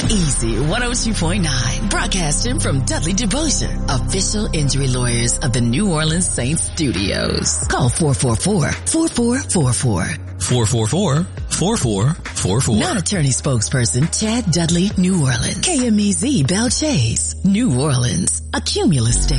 Easy 102.9, broadcasting from Dudley Devotion, official injury lawyers of the New Orleans Saints studios. Call 444-4444. 444-4444. Non-attorney spokesperson Chad Dudley, New Orleans. KMEZ Belle Chase, New Orleans, a Cumulus state.